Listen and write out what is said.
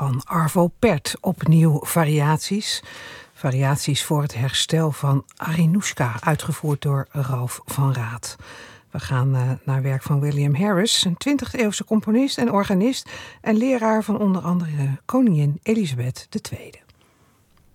van Arvo Pärt. Opnieuw variaties. Variaties voor het herstel van Arinoushka, uitgevoerd door Ralph van Raat. We gaan naar werk van William Harris, een 20e-eeuwse componist en organist en leraar van onder andere koningin Elisabeth II.